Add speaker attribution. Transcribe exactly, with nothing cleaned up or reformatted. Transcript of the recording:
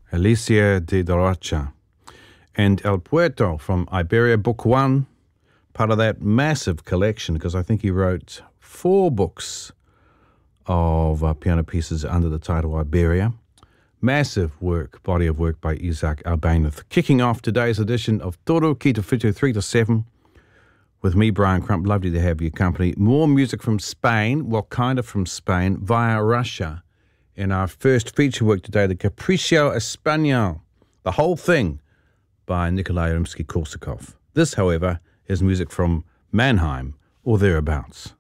Speaker 1: Alicia de la Rocha. And El Puerto from Iberia, book one, part of that massive collection, because I think he wrote four books of uh, piano pieces under the title Iberia. Massive work, body of work by Isaac Albéniz. Kicking off today's edition of Todo Kita Fitu three to seven with me, Brian Crump. Lovely to have your company. More music from Spain, well, kind of from Spain, via Russia. In our first feature work today, the Capricho Español, the whole thing by Nikolai Rimsky-Korsakov. This, however, is music from Mannheim or thereabouts.